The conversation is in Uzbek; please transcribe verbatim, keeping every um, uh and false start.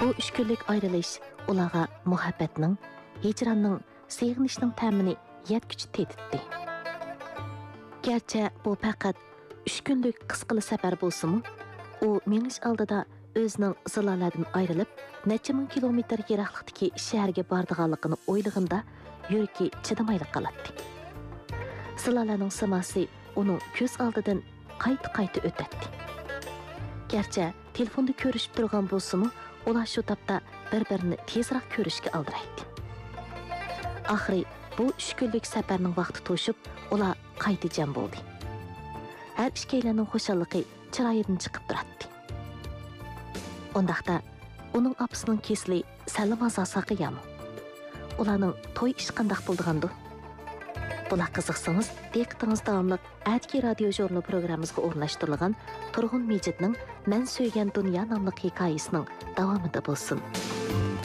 Bu üç günlük ayrılış ularga muhabbatning, hicranning, sevginishning ta'mini yetkichi tetitdi. Gerçi bu faqat üç günlük qisqali safar bo'lsa-mu, u menish oldida o'zining zilolardan ayrilib, necha ming kilometr yiroqlikdagi shaharga bordiganligini o'ylaganda yuragi chidamayli qoladi. Zilolarning samosi uning ko'z oldidan qayta-qayta o'tadi. Gerçi telefonda ko'rishib turgan bo'lsa-mu, ular shu topda bir-birini tezroq ko'rishga aldiraydi. Oxiri bu üç kunlik safarning vaqti to'shib, ular qayta jam bo'ldi. Har ikkilarning xushalliqi chiroyidan chiqib turadi. Ondaqda uning opasining kesli salim azosaqi yamu. Ularning to'y ish qandaq bo'ldigandi? Bular qiziqsangiz, diqqatingiz davomli Adki radio jurnal programmamizga o'rnashtirilgan Turg'un Mejitning Men so'ygan dunyo nomli hikoyasining davomida bo'lsin.